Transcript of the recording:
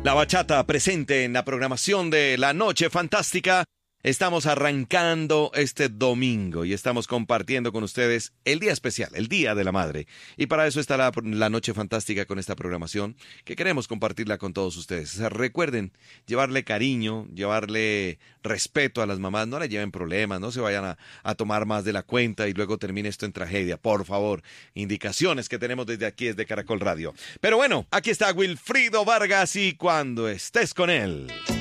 La bachata presente en la programación de La Noche Fantástica. Estamos arrancando este domingo y estamos compartiendo con ustedes el día especial, el Día de la Madre. Y para eso está la Noche Fantástica con esta programación, que queremos compartirla con todos ustedes. O sea, recuerden llevarle cariño, llevarle respeto a las mamás, no le lleven problemas, no se vayan a tomar más de la cuenta y luego termine esto en tragedia. Por favor, indicaciones que tenemos desde aquí, desde Caracol Radio. Pero bueno, aquí está Wilfrido Vargas y cuando estés con él.